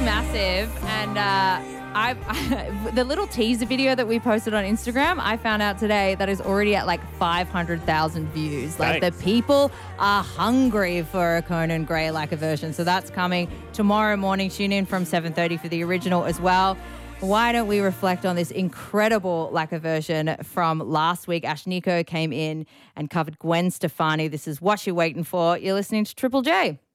massive, and the little teaser video that we posted on Instagram, I found out today that is already at like 500,000 views. Like Nice. the people are hungry for a Conan Gray Lacquer version. So that's coming tomorrow morning. Tune in from 7:30 for the original as well. Why don't we reflect on this incredible lacquer version from last week? Ash Nico came in and covered Gwen Stefani. This is What You Waiting For. You're listening to Triple J.